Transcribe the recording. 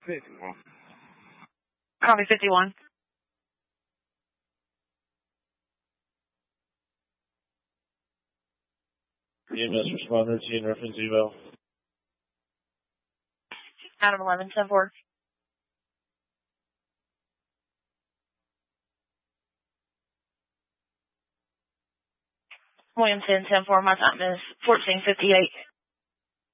51. Copy 51. EMS respond routine reference eval. Adam 11, 10-4. William 10, 10-4. My time is 14:58.